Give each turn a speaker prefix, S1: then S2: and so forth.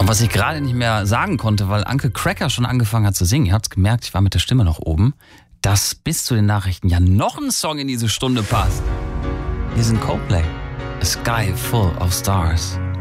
S1: Und was ich gerade nicht mehr sagen konnte, weil Uncle Cracker schon angefangen hat zu singen, ihr habt's gemerkt, ich war mit der Stimme noch oben, dass bis zu den Nachrichten ja noch ein Song in diese Stunde passt. Hier sind Coldplay. A Sky Full of Stars.